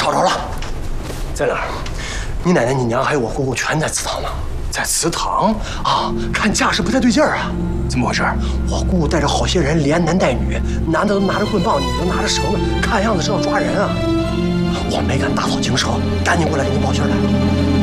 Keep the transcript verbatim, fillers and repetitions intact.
找着了，在哪儿？你奶奶、你娘还有我姑姑全在祠堂呢。在祠堂啊，看架势不太对劲儿啊。怎么回事？我姑姑带着好些人，连男带女，男的都拿着棍棒，女的拿着绳子，看样子是要抓人啊。我没敢大吵惊蛇，赶紧过来给你报信来了。